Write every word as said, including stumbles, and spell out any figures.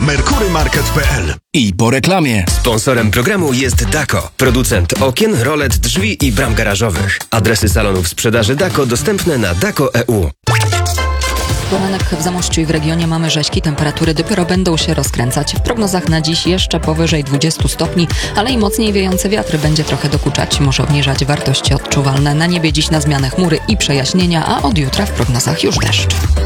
merkurymarket kropka p l. I po reklamie. Sponsorem programu jest Dako, producent okien, rolet, drzwi i bram garażowych. Adresy salonów sprzedaży Dako dostępne na dako kropka e u. Poranek w Zamościu i w regionie mamy rzeźki, temperatury dopiero będą się rozkręcać. W prognozach na dziś jeszcze powyżej dwudziestu stopni, ale i mocniej wiejące wiatry będzie trochę dokuczać. Może obniżać wartości odczuwalne. Na niebie dziś na zmianę chmury i przejaśnienia, a od jutra w prognozach już deszcz.